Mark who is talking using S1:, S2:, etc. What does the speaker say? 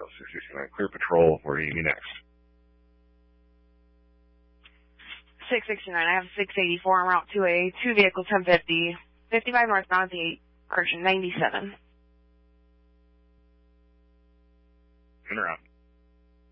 S1: 669, clear patrol. Where do you need me next?
S2: 669, I have 684 en route to a 2 vehicle 1050, 55 northbound, the correction, 97.
S1: In route.